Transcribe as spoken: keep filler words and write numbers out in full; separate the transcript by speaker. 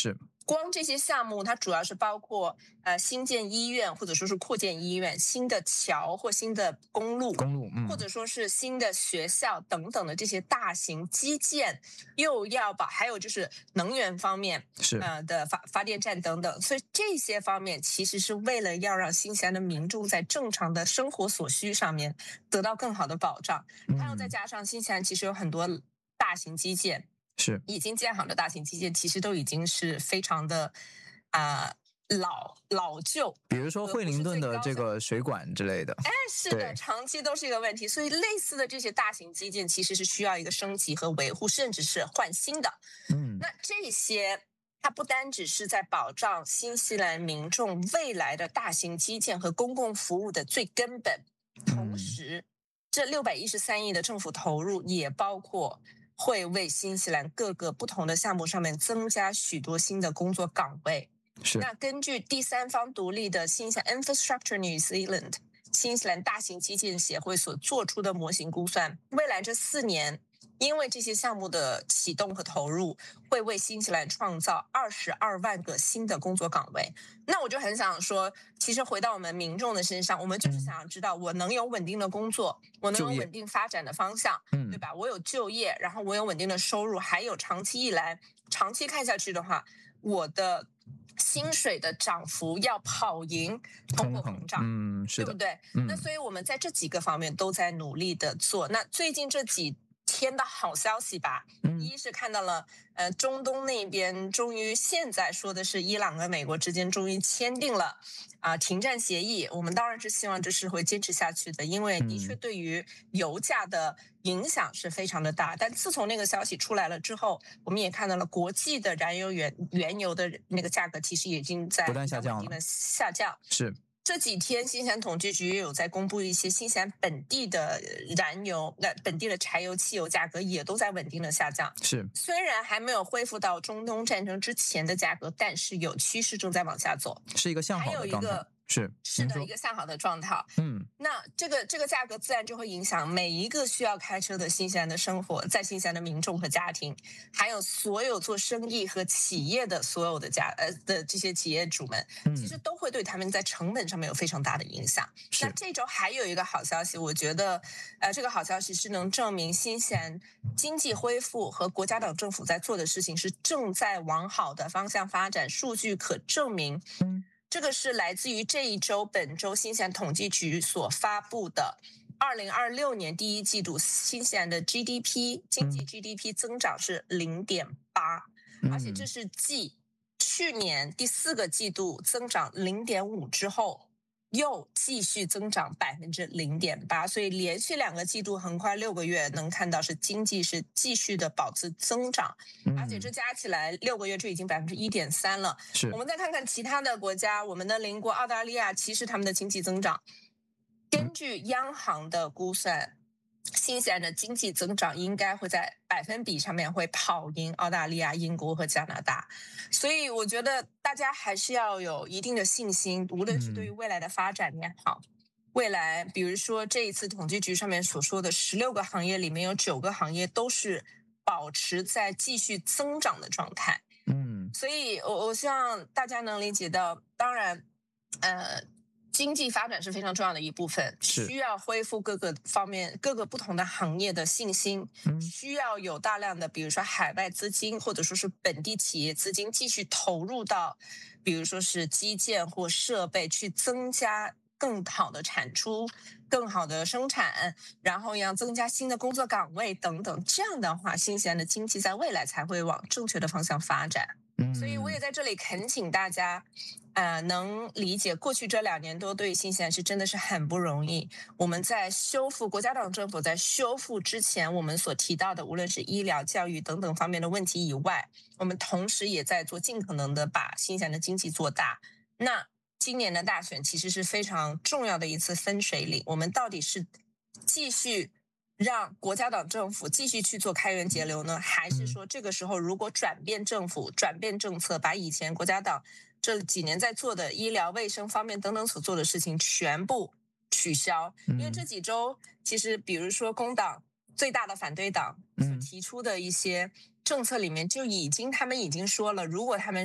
Speaker 1: 是。
Speaker 2: 光这些项目，它主要是包括呃新建医院，或者说是扩建医院、新的桥或新的公路，
Speaker 1: 公路，嗯，
Speaker 2: 或者说是新的学校等等的这些大型基建，又要把还有就是能源方面，
Speaker 1: 是
Speaker 2: 呃的发发电站等等，所以这些方面其实是为了要让新西兰的民众在正常的生活所需上面得到更好的保障，还有再加上新西兰其实有很多大型基建。
Speaker 1: 是
Speaker 2: 已经建好的大型基建，其实都已经是非常的啊、呃、老老旧，
Speaker 1: 比如说惠灵顿的这个水管之类的。
Speaker 2: 哎，是的，长期都是一个问题。所以类似的这些大型基建，其实是需要一个升级和维护，甚至是换新的。
Speaker 1: 嗯，
Speaker 2: 那这些它不单只是在保障新西兰民众未来的大型基建和公共服务的最根本，同时，这六百一十三亿的政府投入也包括。会为新西兰各个不同的项目上面增加许多新的工作岗位。
Speaker 1: 是。
Speaker 2: 那根据第三方独立的新西兰 Infrastructure New Zealand 新西兰大型基建协会所做出的模型估算，未来这四年，因为这些项目的启动和投入，会为新西兰创造二十二万个新的工作岗位。那我就很想说，其实回到我们民众的身上，我们就是想要知道，我能有稳定的工作，我能有稳定发展的方向，对吧？我有就业，然后我有稳定的收入，还有长期以来，长期看下去的话，我的薪水的涨幅要跑赢通货膨胀，
Speaker 1: 嗯，是的，
Speaker 2: 对不对？
Speaker 1: 嗯，
Speaker 2: 那所以我们在这几个方面都在努力的做。那最近这几天的好消息吧，
Speaker 1: 嗯、
Speaker 2: 一是看到了呃中东那边终于现在说的是伊朗跟美国之间终于签订了啊、呃、停战协议。我们当然是希望这是会坚持下去的，因为的确对于油价的影响是非常的大。但自从那个消息出来了之后，我们也看到了国际的燃油原原油的那个价格其实已经在
Speaker 1: 不断下降了，
Speaker 2: 下降。
Speaker 1: 是。
Speaker 2: 这几天，新西兰统计局也有在公布一些新西兰本地的燃油、那本地的柴油、汽油价格也都在稳定的下降。
Speaker 1: 是，
Speaker 2: 虽然还没有恢复到中东战争之前的价格，但是有趋势正在往下走，
Speaker 1: 是一个向好的状态。是
Speaker 2: 是的一个向好的状态。
Speaker 1: 嗯，
Speaker 2: 那这个这个价格自然就会影响每一个需要开车的新西兰的生活，在新西兰的民众和家庭，还有所有做生意和企业的所有的家呃的这些企业主们，其实都会对他们在成本上面有非常大的影响。那这周还有一个好消息，我觉得呃这个好消息是能证明新西兰经济恢复和国家党政府在做的事情是正在往好的方向发展，数据可证明。
Speaker 1: 嗯。
Speaker 2: 这个是来自于这一周本周新西兰统计局所发布的二零二六年第一季度新西兰的 G D P 经济 G D P 增长是 零点八， 而且这是继去年第四个季度增长 零点五 之后又继续增长 百分之零点八， 所以连续两个季度横跨六个月能看到是经济是继续的保持增长，而且这加起来六个月就已经 百分之一点三 了。
Speaker 1: 是，
Speaker 2: 我们再看看其他的国家，我们的邻国澳大利亚，其实他们的经济增长根据央行的估算，新西兰的经济增长应该会在百分比上面会跑赢澳大利亚、英国和加拿大，所以我觉得大家还是要有一定的信心，无论是对于未来的发展也好，嗯、未来比如说这一次统计局上面所说的十六个行业里面有九个行业都是保持在继续增长的状态，
Speaker 1: 嗯，
Speaker 2: 所以我我希望大家能理解到，当然，呃。经济发展是非常重要的一部分，需要恢复各个方面、各个不同的行业的信心，
Speaker 1: 嗯、
Speaker 2: 需要有大量的，比如说海外资金或者说是本地企业资金继续投入到，比如说是基建或设备，去增加更好的产出、更好的生产，然后要增加新的工作岗位等等。这样的话，新西兰的经济在未来才会往正确的方向发展。所以我也在这里恳请大家，呃，能理解过去这两年多对新西兰是真的是很不容易。我们在修复国家党政府在修复之前，我们所提到的无论是医疗、教育等等方面的问题以外，我们同时也在做尽可能的把新西兰的经济做大。那今年的大选其实是非常重要的一次分水岭，我们到底是继续让国家党政府继续去做开源节流呢，还是说这个时候如果转变政府、转变政策，把以前国家党这几年在做的医疗卫生方面等等所做的事情全部取消？因为这几周其实比如说工党最大的反对党所提出的一些政策里面就已经他们已经说了，如果他们